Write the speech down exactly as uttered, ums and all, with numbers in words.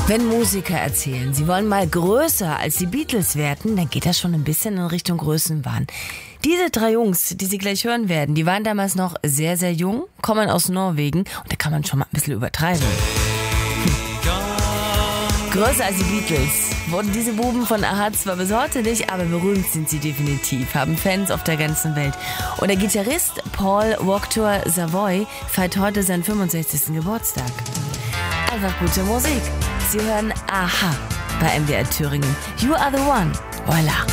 Wenn Musiker erzählen, sie wollen mal größer als die Beatles werden, dann geht das schon ein bisschen in Richtung Größenwahn. Diese drei Jungs, die Sie gleich hören werden, die waren damals noch sehr, sehr jung, kommen aus Norwegen und da kann man schon mal ein bisschen übertreiben. Hm. Größer als die Beatles wurden diese Buben von a-ha zwar bis heute nicht, aber berühmt sind sie definitiv, haben Fans auf der ganzen Welt. Und der Gitarrist Paul Waaktaur Savoy feiert heute seinen fünfundsechzigsten Geburtstag. Einfach gute Musik. Sie hören a-ha bei M D R Thüringen. You are the one. Voila.